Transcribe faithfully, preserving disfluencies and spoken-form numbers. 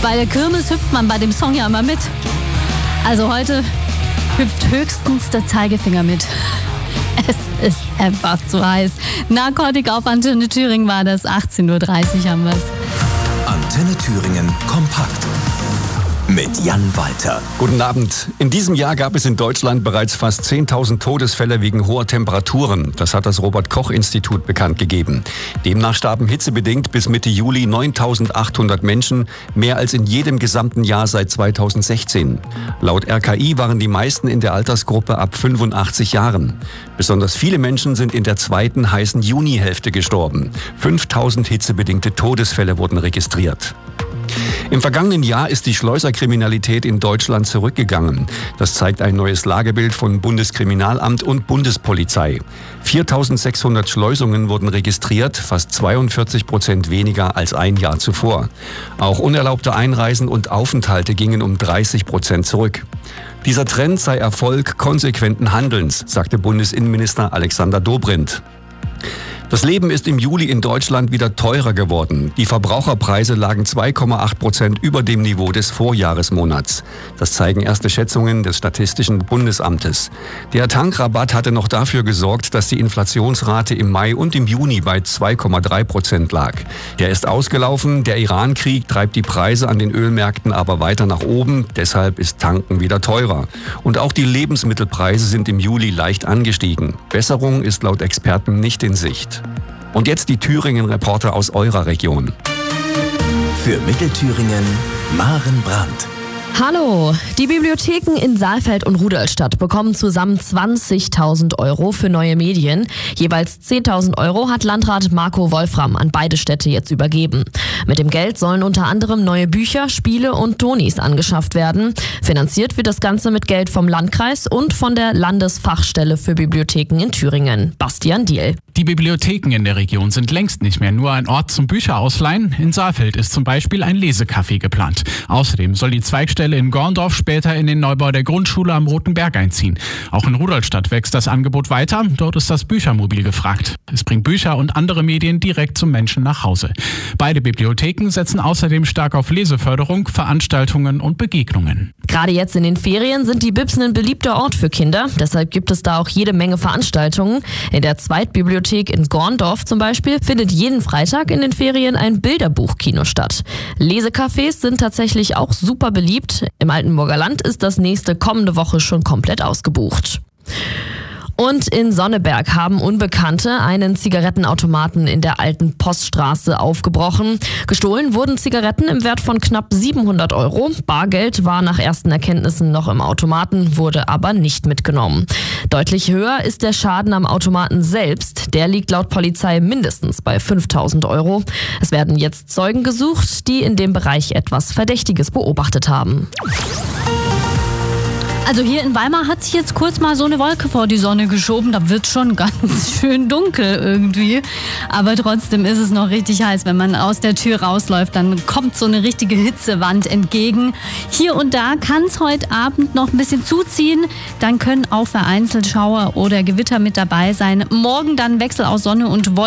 Bei der Kirmes hüpft man bei dem Song ja immer mit. Also heute hüpft höchstens der Zeigefinger mit. Es ist einfach zu heiß. Narkotik auf Antenne Thüringen war das. achtzehn Uhr dreißig haben wir es. Antenne Thüringen kompakt. Mit Jan Walter. Guten Abend. In diesem Jahr gab es in Deutschland bereits fast zehntausend Todesfälle wegen hoher Temperaturen. Das hat das Robert-Koch-Institut bekannt gegeben. Demnach starben hitzebedingt bis Mitte Juli neuntausendachthundert Menschen, mehr als in jedem gesamten Jahr seit zweitausendsechzehn. Laut R K I waren die meisten in der Altersgruppe ab fünfundachtzig Jahren. Besonders viele Menschen sind in der zweiten heißen Junihälfte gestorben. fünftausend hitzebedingte Todesfälle wurden registriert. Im vergangenen Jahr ist die Schleuserkriminalität in Deutschland zurückgegangen. Das zeigt ein neues Lagebild von Bundeskriminalamt und Bundespolizei. viertausendsechshundert Schleusungen wurden registriert, fast zweiundvierzig Prozent weniger als ein Jahr zuvor. Auch unerlaubte Einreisen und Aufenthalte gingen um dreißig Prozent zurück. Dieser Trend sei Erfolg konsequenten Handelns, sagte Bundesinnenminister Alexander Dobrindt. Das Leben ist im Juli in Deutschland wieder teurer geworden. Die Verbraucherpreise lagen zwei Komma acht Prozent über dem Niveau des Vorjahresmonats. Das zeigen erste Schätzungen des Statistischen Bundesamtes. Der Tankrabatt hatte noch dafür gesorgt, dass die Inflationsrate im Mai und im Juni bei zwei Komma drei Prozent lag. Der ist ausgelaufen. Der Iran-Krieg treibt die Preise an den Ölmärkten aber weiter nach oben. Deshalb ist Tanken wieder teurer. Und auch die Lebensmittelpreise sind im Juli leicht angestiegen. Besserung ist laut Experten nicht in Sicht. Und jetzt die Thüringen-Reporter aus eurer Region. Für Mittelthüringen, Maren Brandt. Hallo, die Bibliotheken in Saalfeld und Rudolstadt bekommen zusammen zwanzigtausend Euro für neue Medien. Jeweils zehntausend Euro hat Landrat Marco Wolfram an beide Städte jetzt übergeben. Mit dem Geld sollen unter anderem neue Bücher, Spiele und Tonis angeschafft werden. Finanziert wird das Ganze mit Geld vom Landkreis und von der Landesfachstelle für Bibliotheken in Thüringen. Bastian Diehl. Die Bibliotheken in der Region sind längst nicht mehr nur ein Ort zum Bücherausleihen. In Saalfeld ist zum Beispiel ein Lesecafé geplant. Außerdem soll die Zweigstelle in Gorndorf später in den Neubau der Grundschule am Roten Berg einziehen. Auch in Rudolstadt wächst das Angebot weiter. Dort ist das Büchermobil gefragt. Es bringt Bücher und andere Medien direkt zum Menschen nach Hause. Beide Bibliotheken setzen außerdem stark auf Leseförderung, Veranstaltungen und Begegnungen. Gerade jetzt in den Ferien sind die Bibsen ein beliebter Ort für Kinder. Deshalb gibt es da auch jede Menge Veranstaltungen. In der Zweitbibliothek in Gorndorf zum Beispiel findet jeden Freitag in den Ferien ein Bilderbuchkino statt. Lesecafés sind tatsächlich auch super beliebt. Im Altenburger Land ist das nächste kommende Woche schon komplett ausgebucht. Und in Sonneberg haben Unbekannte einen Zigarettenautomaten in der alten Poststraße aufgebrochen. Gestohlen wurden Zigaretten im Wert von knapp siebenhundert Euro. Bargeld war nach ersten Erkenntnissen noch im Automaten, wurde aber nicht mitgenommen. Deutlich höher ist der Schaden am Automaten selbst. Der liegt laut Polizei mindestens bei fünftausend Euro. Es werden jetzt Zeugen gesucht, die in dem Bereich etwas Verdächtiges beobachtet haben. Also hier in Weimar hat sich jetzt kurz mal so eine Wolke vor die Sonne geschoben. Da wird schon ganz schön dunkel irgendwie. Aber trotzdem ist es noch richtig heiß. Wenn man aus der Tür rausläuft, dann kommt so eine richtige Hitzewand entgegen. Hier und da kann es heute Abend noch ein bisschen zuziehen. Dann können auch vereinzelt Schauer oder Gewitter mit dabei sein. Morgen dann Wechsel aus Sonne und Wolken.